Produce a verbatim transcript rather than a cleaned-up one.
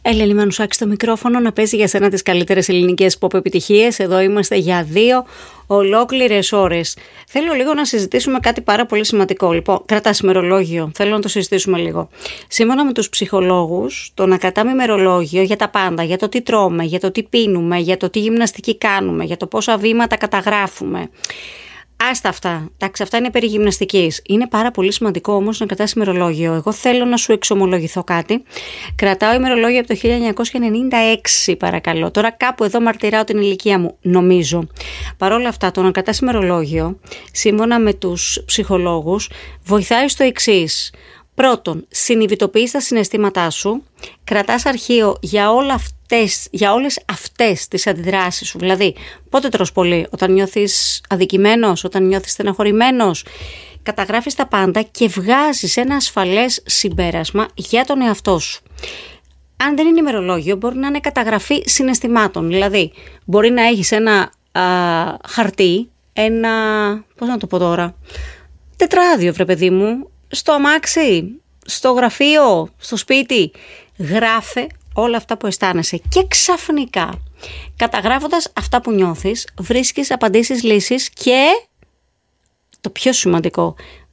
Ελένη Μανουσάκη στο μικρόφωνο, να παίζει για σένα τις καλύτερες ελληνικές pop επιτυχίες. Εδώ είμαστε για δύο ολόκληρες ώρες. Θέλω λίγο να συζητήσουμε κάτι πάρα πολύ σημαντικό. Λοιπόν, κρατάς ημερολόγιο. Θέλω να το συζητήσουμε λίγο. Σύμφωνα με τους ψυχολόγους, το να κρατάμε ημερολόγιο για τα πάντα, για το τι τρώμε, για το τι πίνουμε, για το τι γυμναστική κάνουμε, για το πόσα βήματα καταγράφουμε. Άστα αυτά. Εντάξει, αυτά είναι περί γυμναστικής. Είναι πάρα πολύ σημαντικό όμως να κρατάς ημερολόγιο. Εγώ θέλω να σου εξομολογηθώ κάτι. Κρατάω ημερολόγιο από το χίλια εννιακόσια ενενήντα έξι, παρακαλώ. Τώρα κάπου εδώ μαρτυράω την ηλικία μου, νομίζω. Παρ' όλα αυτά, το να κρατάς ημερολόγιο, σύμφωνα με τους ψυχολόγους, βοηθάει στο εξής. Πρώτον, συνειδητοποιείς τα συναισθήματά σου, κρατάς αρχείο για, όλα αυτές, για όλες αυτές τις αντιδράσεις σου. Δηλαδή, πότε τρως πολύ, όταν νιώθεις αδικημένος, όταν νιώθεις στεναχωρημένος, καταγράφεις τα πάντα και βγάζεις ένα ασφαλές συμπέρασμα για τον εαυτό σου. Αν δεν είναι ημερολόγιο, μπορεί να είναι καταγραφή συναισθημάτων. Δηλαδή, μπορεί να έχεις ένα α, χαρτί, ένα, πώς να το πω τώρα, τετράδιο, βρε παιδί μου, στο αμάξι, στο γραφείο, στο σπίτι. Γράφε όλα αυτά που αισθάνεσαι και ξαφνικά, καταγράφοντας αυτά που νιώθεις, βρίσκεις απαντήσεις, λύσεις και το πιο σημαντικό,